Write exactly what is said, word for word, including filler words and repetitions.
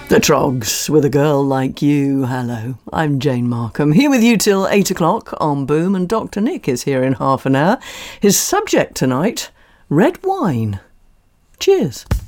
The Trogs with a girl like you. Hello, I'm Jane Markham, here with you till eight o'clock on Boom, and Doctor Nick is here in half an hour. His subject tonight, red wine. Cheers.